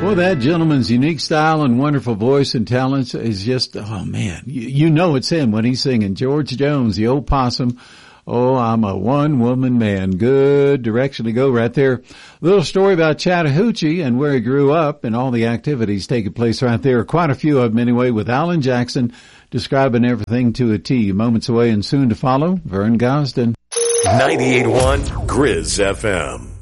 Well, that gentleman's unique style and wonderful voice and talents is just, oh man, you know it's him when he's singing. George Jones, the old possum. Oh, I'm a one-woman man. Good direction to go right there. Little story about Chattahoochee and where he grew up and all the activities taking place right there. Quite a few of them anyway, with Alan Jackson describing everything to a T. Moments away and soon to follow, Vern Gosden. 98.1 Grizz FM.